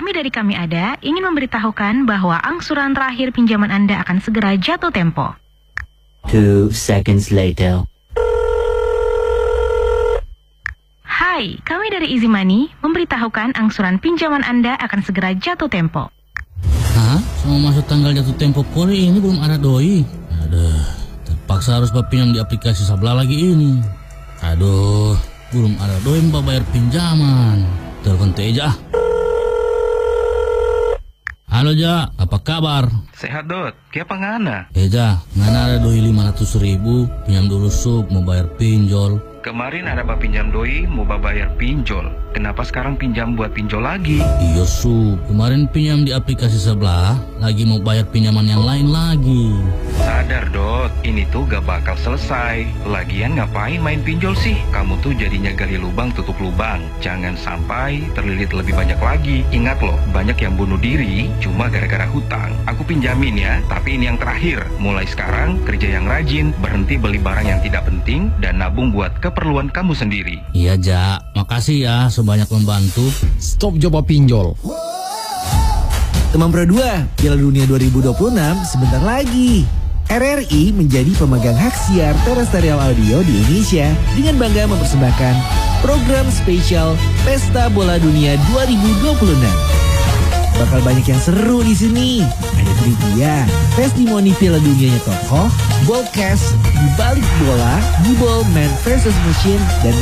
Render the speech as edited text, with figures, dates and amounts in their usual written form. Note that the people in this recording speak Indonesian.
Kami Ada ingin memberitahukan bahwa angsuran terakhir pinjaman Anda akan segera jatuh tempo. 2 seconds later. Hai, kami dari Easy Money memberitahukan angsuran pinjaman Anda akan segera jatuh tempo. Hah? Sama masuk tanggal jatuh tempo Kori ini belum ada doi. Aduh, terpaksa harus pinjam di aplikasi sebelah lagi ini. Aduh, belum ada doi mbak bayar pinjaman. Telepon Teja. Halo Ja, apa kabar? Sehat Dot, kiapa ngana? Ja, ngana ada doi 500.000, pinjam dulu sup, mau bayar pinjol. Kemarin ada pinjam doi, mau bayar pinjol. Kenapa sekarang pinjam buat pinjol lagi? Iya sup, kemarin pinjam di aplikasi sebelah, lagi mau bayar pinjaman yang lain lagi. Sadar Dot, ini tuh gak bakal selesai. Lagian ngapain main pinjol sih? Kamu tuh jadinya gali lubang tutup lubang. Jangan sampai terlilit lebih banyak lagi. Ingat loh, banyak yang bunuh diri cuma gara-gara hutang. Aku pinjamin ya, tapi ini yang terakhir. Mulai sekarang kerja yang rajin, berhenti beli barang yang tidak penting, dan nabung buat keperluan kamu sendiri. Iya Ja, makasih ya sebanyak membantu. Stop coba pinjol. Teman Pro 2, Piala Dunia 2026 sebentar lagi. RRI menjadi pemegang hak siar terestrial audio di Indonesia dengan bangga mempersembahkan program spesial Pesta Bola Dunia 2026. Bakal banyak yang seru di sini. Ada trivia, testimoni Piala Dunianya tokoh, ballcast, di balik bola, di ball man versus machine, dan